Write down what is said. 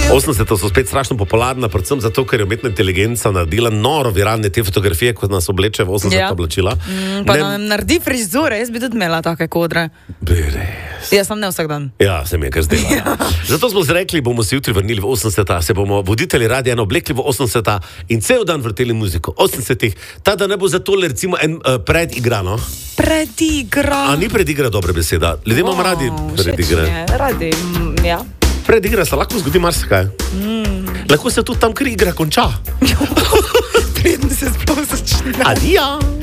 80 so spet strašno popularna, predvsem zato, ker je umetna inteligenca naredila noro viralne te fotografije, kot nas obleče v 80 oblačila. Pa nam naredi frizure, jaz bi tudi imela take kodre. Jaz sem ne vsak dan. Ja, se mi je kar zdela. Ja. Zato smo rekli, bomo se jutri vrnili v 80, se bomo voditelji radia eno oblekli v 80 in cel dan vrteli muziko. 80-ih. Ta da ne bo za tole recimo en predigra, no? Predigra. A ni predigra dobra beseda? Ljudje imamo radi predigre. Radi, ja. Predigra se lahko zgodi marsikaj. Lahko se tudi tam, kjer igra konča. Preden se sploh začne. Adija.